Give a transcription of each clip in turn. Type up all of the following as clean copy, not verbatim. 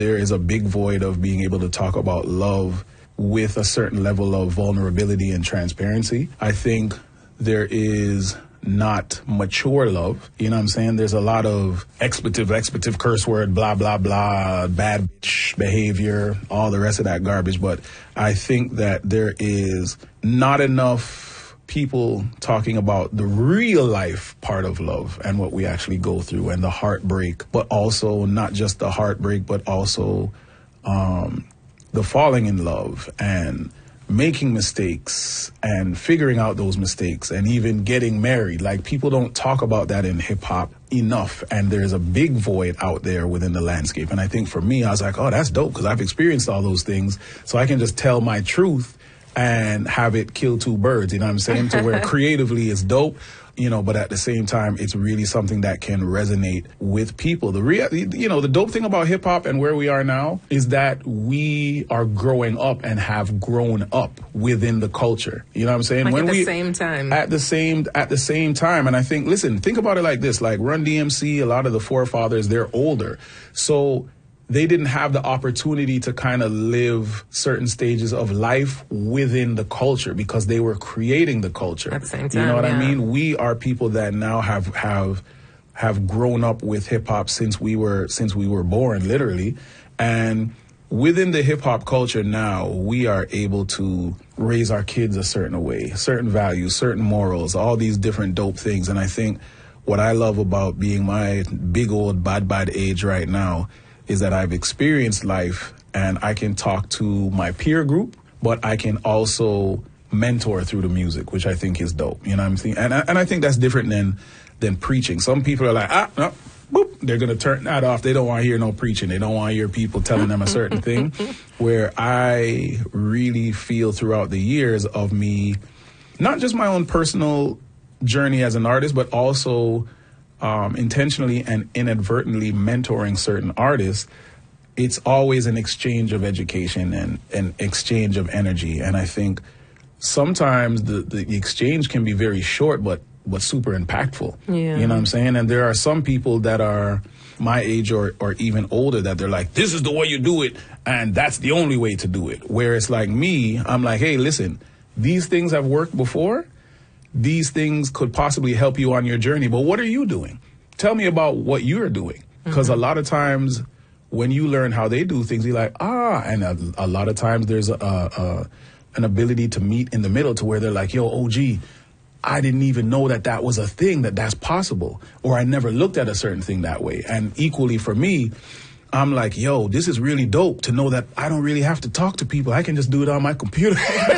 There is a big void of being able to talk about love with a certain level of vulnerability and transparency. I think there is not mature love. You know what I'm saying? There's a lot of expletive, curse word, blah, blah, blah, bad bitch behavior, all the rest of that garbage. But I think that there is not enough people talking about the real life part of love and what we actually go through and the heartbreak, but also not just the heartbreak, but also the falling in love and making mistakes and figuring out those mistakes and even getting married. Like, people don't talk about that in hip hop enough, and there's a big void out there within the landscape. And I think for me, I was like, oh, that's dope, because I've experienced all those things, so I can just tell my truth and have it kill two birds, you know what I'm saying? To where creatively it's dope, you know, but at the same time, it's really something that can resonate with people. The dope thing about hip hop and where we are now is that we are growing up and have grown up within the culture. You know what I'm saying? Like, at the same time. At the same time. And I think, listen, think about it like this, like Run DMC, a lot of the forefathers, they're older. So they didn't have the opportunity to kind of live certain stages of life within the culture because they were creating the culture. At the same time, you know what I mean? We are people that now have grown up with hip hop since we were born, literally. And within the hip hop culture now, we are able to raise our kids a certain way, certain values, certain morals, all these different dope things. And I think what I love about being my big old bad age right now is that I've experienced life and I can talk to my peer group, but I can also mentor through the music, which I think is dope. You know what I'm saying? And I think that's different than preaching. Some people are like, no, boop, they're going to turn that off. They don't want to hear no preaching. They don't want to hear people telling them a certain thing. Where I really feel throughout the years of me, not just my own personal journey as an artist, but also intentionally and inadvertently mentoring certain artists, it's always an exchange of education and an exchange of energy. And I think sometimes the exchange can be very short, but super impactful. Yeah. You know what I'm saying? And there are some people that are my age or even older that they're like, this is the way you do it, and that's the only way to do it. Where it's like me, I'm like, hey, listen, these things have worked before. These things could possibly help you on your journey, but what are you doing? Tell me about what you're doing. Because a lot of times when you learn how they do things, you're like, and a lot of times there's an ability to meet in the middle to where they're like, yo, OG, I didn't even know that was a thing, that's possible. Or I never looked at a certain thing that way. And equally for me, I'm like, yo, this is really dope to know that I don't really have to talk to people. I can just do it on my computer. You're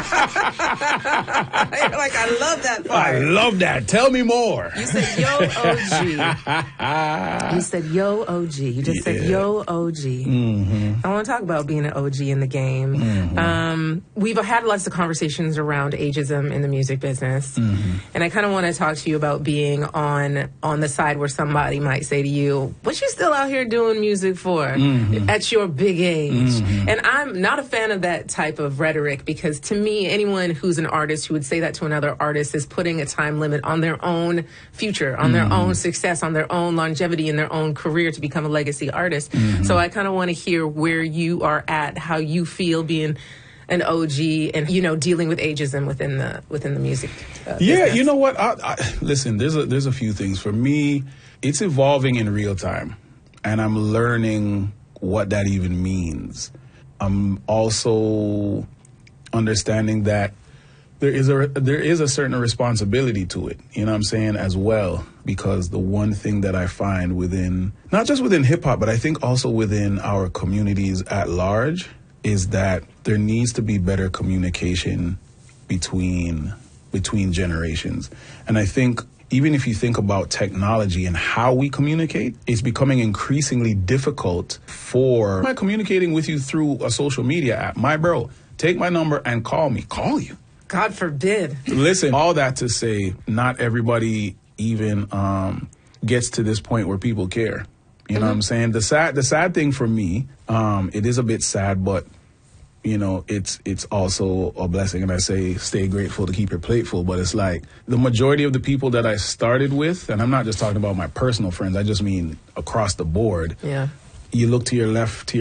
like, I love that part. I love that. Tell me more. You said, yo, OG. You said, yo, OG. You just said, yo, OG. Mm-hmm. I want to talk about being an OG in the game. Mm-hmm. We've had lots of conversations around ageism in the music business. Mm-hmm. And I kind of want to talk to you about being on the side where somebody might say to you, what you still out here doing music for at your big age? And I'm not a fan of that type of rhetoric, because to me, anyone who's an artist who would say that to another artist is putting a time limit on their own future, on their own success, on their own longevity in their own career to become a legacy artist. So I kind of want to hear where you are at, how you feel being an OG and, you know, dealing with ageism within the music business. You know what? I listen, there's a few things. For me, it's evolving in real time. And I'm learning what that even means. I'm also understanding that there is a certain responsibility to it, you know what I'm saying, as well. Because the one thing that I find within, not just within hip hop, but I think also within our communities at large, is that there needs to be better communication between generations. And I think even if you think about technology and how we communicate, it's becoming increasingly difficult for communicating with you through a social media app. My bro, take my number and call me. Call you. God forbid. Listen, all that to say, not everybody even gets to this point where people care. You know what I'm saying? The sad thing for me, it is a bit sad, but you know, it's also a blessing. And I say, stay grateful to keep your plate full. But it's like the majority of the people that I started with, and I'm not just talking about my personal friends, I just mean across the board. Yeah. you look to your left, to